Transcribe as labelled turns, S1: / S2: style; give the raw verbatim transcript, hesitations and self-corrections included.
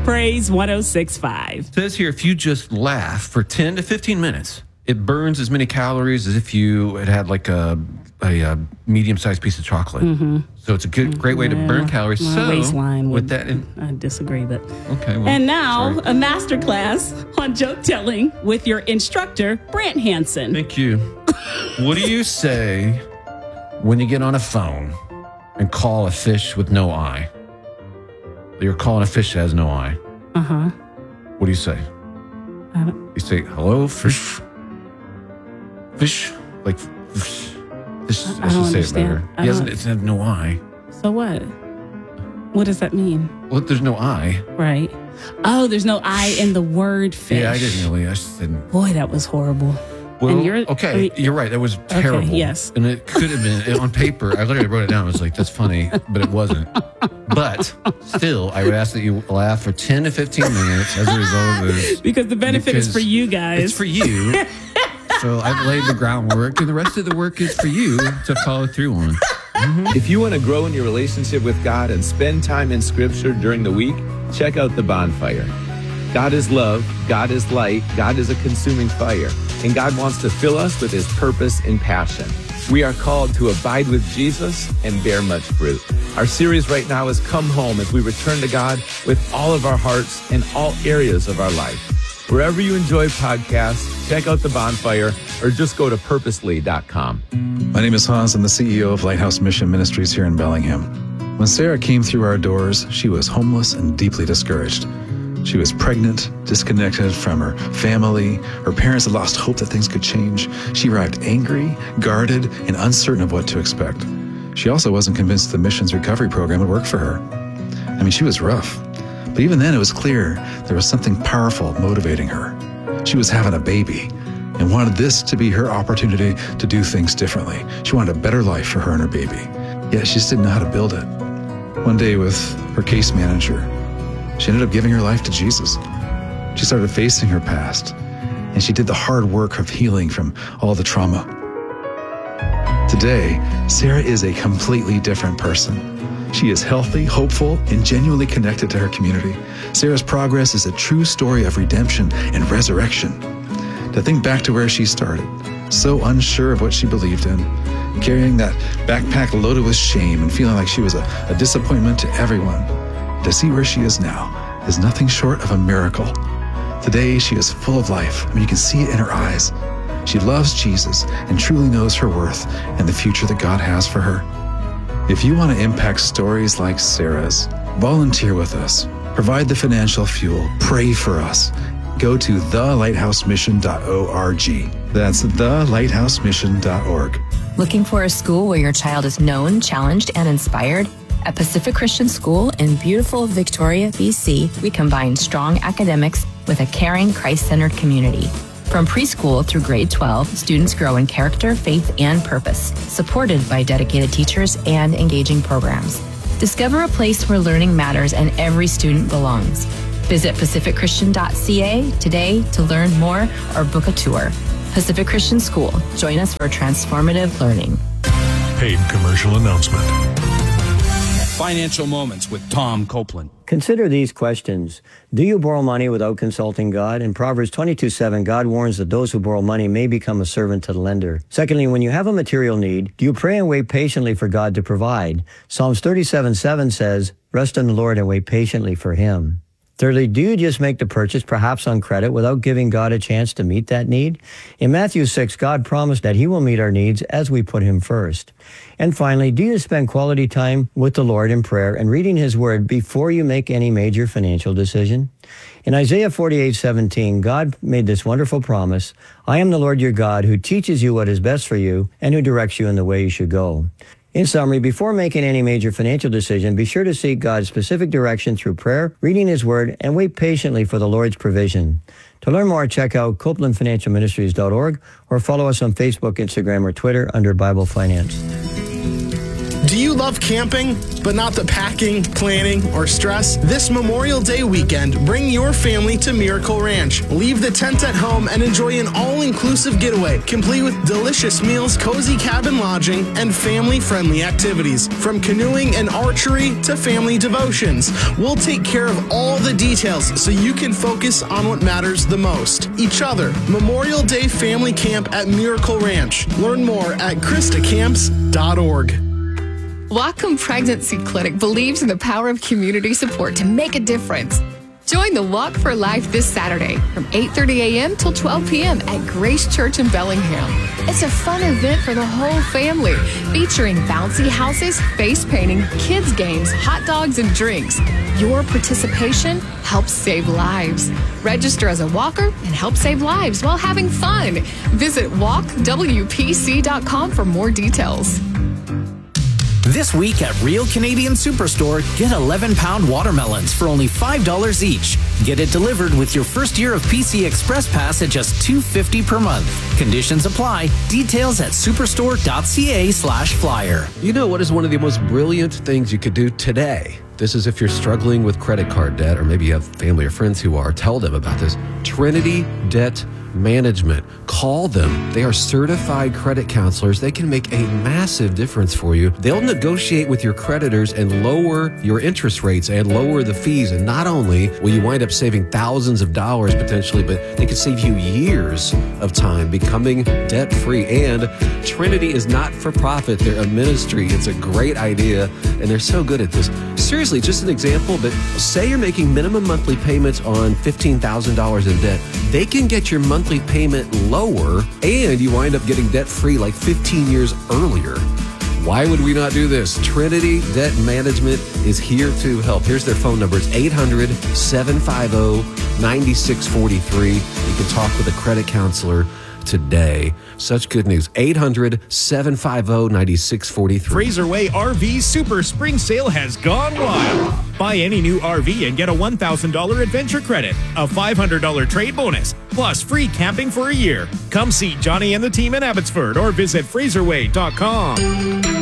S1: Praise one oh six point five.
S2: It says here, if you just laugh for ten to fifteen minutes, it burns as many calories as if you had had like a, a, a medium-sized piece of chocolate. Mm-hmm. So it's a good, great way to burn calories.
S1: My
S2: so
S1: waistline
S2: with
S1: would,
S2: that, in,
S1: I disagree, but
S2: okay. Well,
S1: and now
S2: sorry.
S1: a master class on joke telling with your instructor Brant Hansen.
S2: Thank you. What do you say when you get on a phone and call a fish with no eye? You're calling a fish that has no eye.
S1: Uh huh.
S2: What do you say?
S1: I don't,
S2: You say, hello, fish. Fish. Like, fish. Fish.
S1: I- I
S2: I should
S1: don't
S2: say it
S1: understand.
S2: better.
S1: I
S2: He hasn't,
S1: don't-
S2: it's had no eye.
S1: so what? What does that mean?
S2: Well, there's no eye.
S1: Right. Oh, there's no I in the word fish.
S2: Yeah, I didn't really. I just didn't.
S1: Boy, that was horrible.
S2: Well,
S1: And you're-
S2: okay,
S1: I mean-
S2: you're right. That was terrible.
S1: yes.
S2: And it could have been on paper. I literally wrote it down. I was like, that's funny, but it wasn't. But still, I would ask that you laugh for ten to fifteen minutes as a result of this.
S1: Because the benefit is
S2: Because
S1: for you guys.
S2: It's for you. So I've laid the groundwork, and the rest of the work is for you to follow through on.
S3: If you want to grow in your relationship with God and spend time in Scripture during the week, check out The Bonfire. God is love, God is light, God is a consuming fire, and God wants to fill us with His purpose and passion. We are called to abide with Jesus and bear much fruit. Our series right now is Come Home as we return to God with all of our hearts in all areas of our life. Wherever you enjoy podcasts, check out The Bonfire or just go to purposely dot com.
S4: My name is Hans. I'm the C E O of Lighthouse Mission Ministries here in Bellingham. When Sarah came through our doors, she was homeless and deeply discouraged. She was pregnant, disconnected from her family. Her parents had lost hope that things could change. She arrived angry, guarded, and uncertain of what to expect. She also wasn't convinced the missions recovery program would work for her. I mean, she was rough. But even then, it was clear there was something powerful motivating her. She was having a baby and wanted this to be her opportunity to do things differently. She wanted a better life for her and her baby. Yet she just didn't know how to build it. One day with her case manager, she ended up giving her life to Jesus. She started facing her past, and she did the hard work of healing from all the trauma. Today, Sarah is a completely different person. She is healthy, hopeful, and genuinely connected to her community. Sarah's progress is a true story of redemption and resurrection. To think back to where she started, so unsure of what she believed in, carrying that backpack loaded with shame and feeling like she was a, a disappointment to everyone, to see where she is now is nothing short of a miracle. Today, she is full of life. I mean, you can see it in her eyes. She loves Jesus and truly knows her worth and the future that God has for her. If you want to impact stories like Sarah's, volunteer with us, provide the financial fuel, pray for us. Go to the lighthouse mission dot org. That's the lighthouse mission dot org.
S5: Looking for a school where your child is known, challenged, and inspired? At Pacific Christian School in beautiful Victoria, B C, we combine strong academics with a caring, Christ-centered community. From preschool through grade twelve, students grow in character, faith, and purpose, supported by dedicated teachers and engaging programs. Discover a place where learning matters and every student belongs. Visit pacific christian dot c a today to learn more or book a tour. Pacific Christian School. Join us for transformative learning.
S6: Paid commercial announcement.
S7: Financial Moments with Tom Copeland.
S8: Consider these questions. Do you borrow money without consulting God? In Proverbs twenty-two seven, God warns that those who borrow money may become a servant to the lender. Secondly, when you have a material need, do you pray and wait patiently for God to provide? Psalms thirty-seven seven says, rest in the Lord and wait patiently for Him. Thirdly, do you just make the purchase, perhaps on credit, without giving God a chance to meet that need? In Matthew six, God promised that He will meet our needs as we put Him first. And finally, do you spend quality time with the Lord in prayer and reading His Word before you make any major financial decision? In Isaiah forty-eight seventeen, God made this wonderful promise, I am the Lord your God who teaches you what is best for you and who directs you in the way you should go. In summary, before making any major financial decision, be sure to seek God's specific direction through prayer, reading His Word, and wait patiently for the Lord's provision. To learn more, check out copeland financial ministries dot org or follow us on Facebook, Instagram, or Twitter under Bible Finance.
S9: Do you love camping, but not the packing, planning, or stress? This Memorial Day weekend, bring your family to Miracle Ranch. Leave the tent at home and enjoy an all-inclusive getaway, complete with delicious meals, cozy cabin lodging, and family-friendly activities. From canoeing and archery to family devotions, we'll take care of all the details so you can focus on what matters the most, each other. Memorial Day Family Camp at Miracle Ranch. Learn more at Krista Camps dot org.
S10: Whatcom Pregnancy Clinic believes in the power of community support to make a difference. Join the Walk for Life this Saturday from eight thirty a.m. till twelve p.m. at Grace Church in Bellingham. It's a fun event for the whole family, featuring bouncy houses, face painting, kids games, hot dogs, and drinks. Your participation helps save lives. Register as a walker and help save lives while having fun. Visit walk w p c dot com for more details.
S11: This week at Real Canadian Superstore, get eleven pound watermelons for only five dollars each. Get it delivered with your first year of P C Express Pass at just two dollars and fifty cents per month. Conditions apply. Details at superstore.ca slash flyer.
S2: You know what is one of the most brilliant things you could do today? This is if you're struggling with credit card debt, or maybe you have family or friends who are. Tell them about this. Trinity Debt Management. Call them. They are certified credit counselors. They can make a massive difference for you. They'll negotiate with your creditors and lower your interest rates and lower the fees. And not only will you wind up saving thousands of dollars potentially, but they could save you years of time becoming debt-free. And Trinity is not for profit. They're a ministry. It's a great idea, and they're so good at this. Seriously, just an example, but say you're making minimum monthly payments on fifteen thousand dollars in debt. They can get your monthly payment lower, and you wind up getting debt-free like fifteen years earlier. Why would we not do this? Trinity Debt Management is here to help. Here's their phone number. It's eight hundred, seven five zero, nine six four three. You can talk with a credit counselor today. Such good news. eight hundred, seven five zero, nine six four three.
S12: Fraser Way R V Super Spring Sale has gone wild. Buy any new R V and get a one thousand dollars adventure credit, a five hundred dollars trade bonus, plus free camping for a year. Come see Johnny and the team in Abbotsford or visit fraser way dot com.